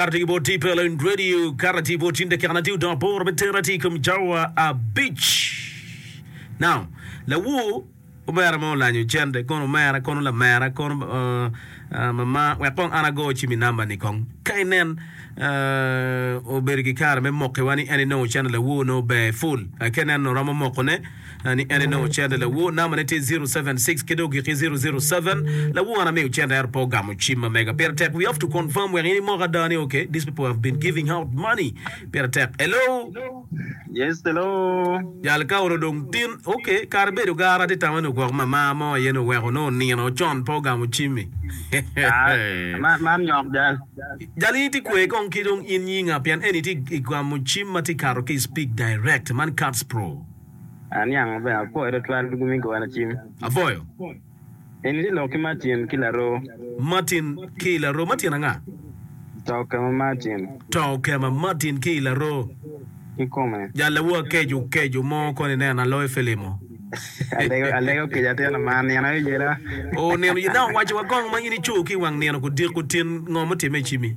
Karati boti pela in radio, karati boti de karati da por beterati kum jawa a beach. Now, la wu umera mo la nyu chende kono mera kono la mera kono mama we pon anago chimi namba ni kong. Kainen o bergi kar me mokke wani ene no chende la wu no be full. Kenen no ramo mokone ni ene no chende la wu na manete 076 kidogi 007 la wu ana me chende airport gamu chima mega pertek. We have to confirm where any more dani. Okay, these people have been giving out money. Pertek. Hello. Yes, hello. Yal ka oro dong tin. Okay, karbe do gara de tamano ko mama mo yeno we no ni no John po gamu chimi. Man nyok dal. Jali ti kwe kong kidong inyinga pian eniti gamu chima ti karo ki speak direct man Cats Pro. Anyang ba ko ero twan gumi go na chim. Avoyo. Eni lo ki Martin Kilaro. Martin Kilaro Martin nga. Toka Martin. Toka Martin Kilaro. Ikome. Jala wo keju mo ko ne na lo felimo. Alego ke jate na man yana yera. O ne you now watch wa gong man ni chuki wang ne ko dir ko tin ngomo te me chimi.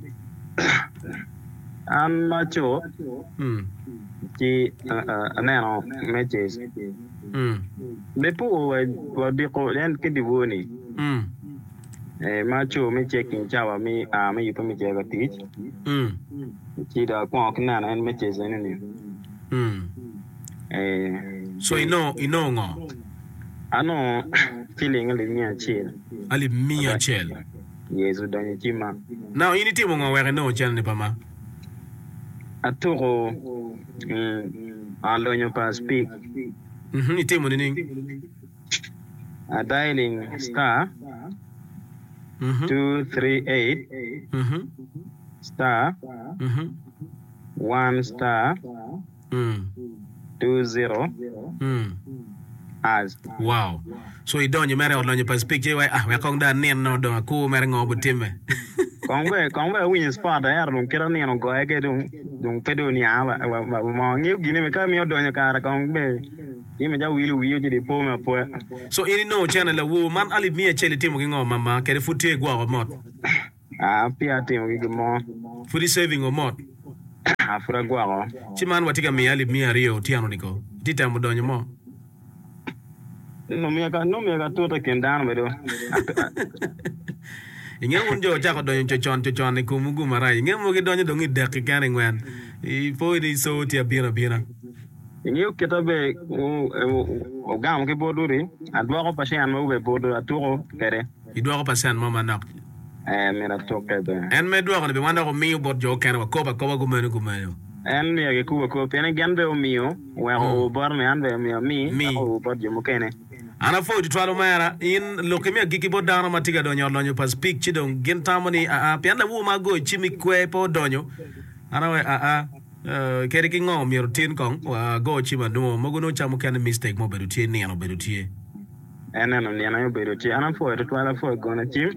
An macho. Ki anano matches. Bepo wa di ko len ke di woni. Macho me checking chawa me me yupo me chega teach. Ki da ko kana en matches ni. So you know ngo. Ano feeling ali mia chill. Ali mia chill. Yes, udani chima. Now ini timo ngo were no channel ni pama. Aturo alonyo pa speak. Itimo ni ning. Dialing star 238 star 1 star 20 as. Wow. So you don't you mere alonyo pa speak we we kong da nen no do ku mere ngo butime. Kongwe win spot ya rum kira ni no go ege dum pedo ni aba mo ngi gini me ka mi odonyo kara kongbe yime ja wilu wiyo di po me po. So ini no channel wo man ali mi chele timo ngo mama kere futie gwa o mot. Pia timo gi mo futi saving o mot. Afura gwa o chiman watika mi ali mi rio tiano niko tita mudonyo mo. No me ka tota kendano bedo. Inge unjo chako donyo chochon ni kumugu marai. Inge mo donyo dongi dakika ni ngwen. Ipo ni so tia bina. Inge kita be o gam ke boduri adwa ko pasien mo be bodu aturo kere. Idwa ko pasien mo manak. Mera toke be. En me dwa ko be wanda ko mi bod jo kan ko ba gumeno. En me ke ko pene gan be o mio o bor me an be mi o bod jo mo kene. Ana fo di twalo mara in lokemia giki bo dana matiga donyo lonyo pas speak chidong gen tamoni pianda wu mago chimi kwe po donyo ana we kere ki ngom yor tin kong go chima no moguno chamu kan mistake mo bedu tie ni ano bedu tie no ni ana bedu tie ana fo di twalo fo go na chim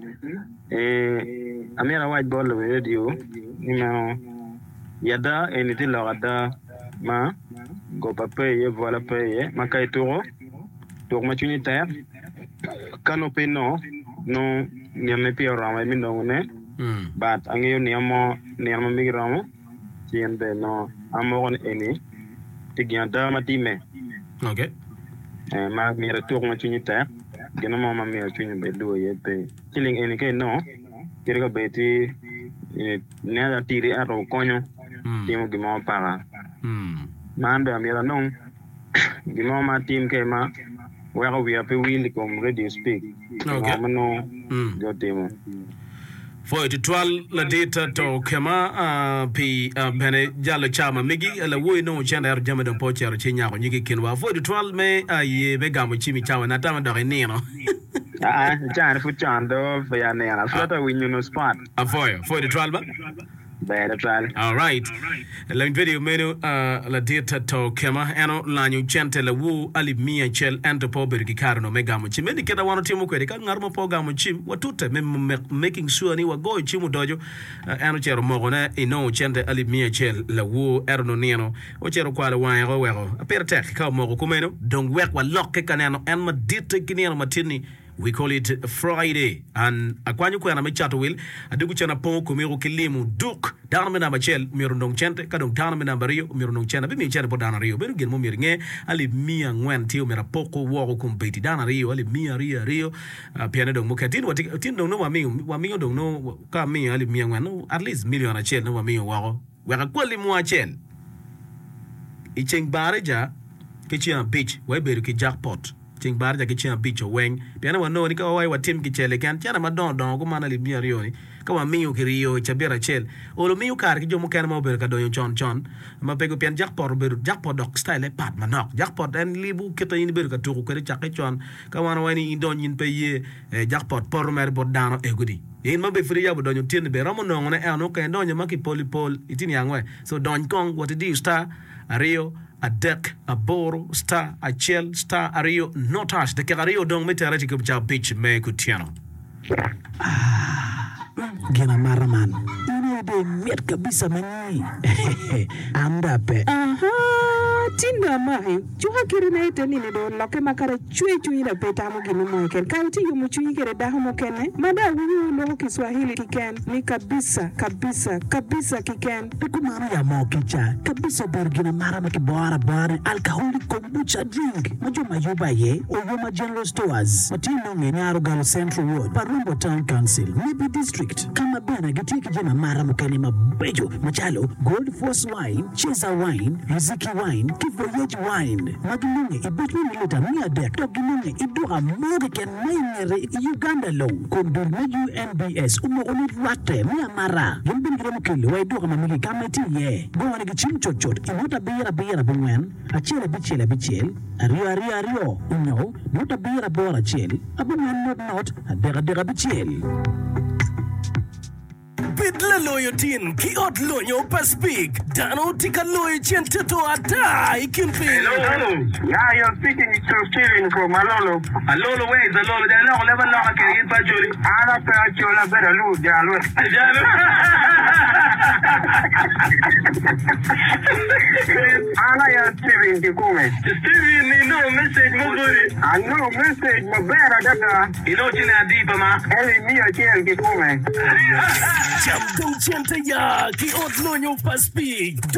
amira white ball radio ino yada eniti lorada ma go papaye voilà paye makai toro donc ma unitaire canopé no niame pi rama mi no ne but angiyo niamo mi rama tiende no amon eni tigianda matime. Okay. Ma mi retour ma unitaire gena ma mi unitaire be do yete killing eni ke no kirga beti ne da tiri aro konyo timo gimo para mando amira non gimo ma tim ke ma where we are will come radio speak. Okay. Go demo. For it 12 la data to kema pi bene jalo chama migi la wo no chanda yar jama don pocher chinya ko nyiki kinwa for it 12 me ye be gamu chimi chawa na tama do ni no. Chan fu chan do for ya ne na flata win no spot. For it 12 ba. Better try. All right. La video menu la data to kema eno la nyu chente la wu ali mia chel ento po bergi karno mega mu chimeni keda wano timu kwede ka ngarmo po gamu chim watute making sure ni wago chimu dojo eno chero mogona ino chente ali mia chel la wu erno nieno o chero kwala wanygo wego apere tek ka mogo kumeno dong wek wa lokke kaneno en ma dita kineno matini We call it Friday. And akwanyu kwa na mechato will. Adugu chana po kumiru kilimu duk. Dana mena machel mirundong chente. Kadong dana mena bario mirundong chente. Bimi chente po dana rio. Beru gilmo miringe. Ali mia ngwen tiyo mera poko wako kumpeti. Dana rio. Ali mia rio. Piane dong muka. Tin dong no wamingo dong no. Ka mia ali mia ngwen. No, at least million a chel no wamingo wako. Waka kwa limu a chel. Icheng bareja. Kichi an beach. Weberu ki jackpot. Ting barja kichina bicho weng piana wano ni ka wai watim kichele kan chana madon don ko mana libia rioni ka wa miyo kirio chabera chel olo miyo kar ki jomo kan mo ber ka do chon ma pego pian jackpot dok style pat manok jackpot en libu kita ini ber ka tuku kere chake chon ka wana wani indon yin pe ye jackpot por mer bot dano egudi yin ma be free ya bo do tin be ramo no ngone e no ka don ma ki pol itini angwe so don kong what it is star ario a deck, a boro, star, a chel, star, a rio, no touch. The Cagario don't meet a beach, me kutiano. Gina Maraman. De miet kabisa mani. Anda pe. Tinda mai. Chuha kiri na ite nini do loke makara chui na peta mo ginu mo ken. Kauti yumu chui kere daho mo kene. Mada huyu loho Kiswahili kiken. Ni kabisa kiken. Peku mara ya mo kicha. Kabisa bergina mara maki bari. Alcoholic kombucha drink. Majo mayuba ye. Oyoma General Stores. Matino ngenyaro Galo Central Ward. Parumbo Town Council. Nibi District. Kama bena gitiki jina mara mkani mabejo. Machalo. Gold Force Wine. Cheza Wine. Riziki Wine. Kivoyage Wine. Magilunge. Ibetwe nileta mia dek. Togilunge. Idua Morgan Mainere. Uganda Low. Kondul na UNBS. Umoonit wate. Mia mara. Yumbin kira mukili. Waidua mamigi kameti ye. Gwa nigi chot. Inota bira bungwen. Achele bichel. Ario. Unyo. Nota bira bora chel. Abungwen not. Adega bichel. Bidla loyotin ki ot loyo paspik dano tika loyo chenteto ata ikimpi. Hello. Yeah, you're speaking to Steven from Alolo. Alolo, where is Alolo? They don't never know I can eat Bajoli. Ana Pachola better lose Jalo. Ana ya Steven Kikume. Steven, you know message Muguri. I know message Mabera Daka. You know China Deepa ma. Eli Mia Kiel Kikume. Jam dong chente ya ki ot loyo paspik.